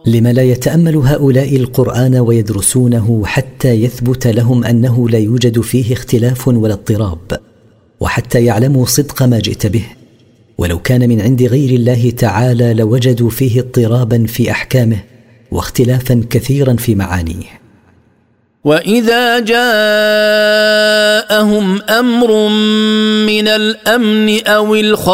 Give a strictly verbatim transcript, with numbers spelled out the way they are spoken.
لم لا يتأمل هؤلاء القرآن ويدرسونه حتى يثبت لهم أنه لا يوجد فيه اختلاف ولا اضطراب، وحتى يعلموا صدق ما جئت به؟ ولو كان من عند غير الله تعالى لوجدوا فيه اضطرابا في أحكامه واختلافا كثيرا في معانيه. وإذا جاءهم أمر من الأمن أو الخوف